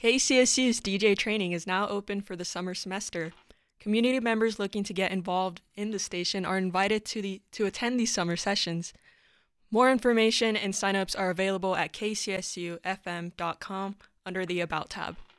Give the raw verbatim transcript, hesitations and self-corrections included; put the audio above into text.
K C S U's D J training is now open for the summer semester. Community members looking to get involved in the station are invited to the to attend these summer sessions. More information and signups are available at k c s u f m dot com under the About tab.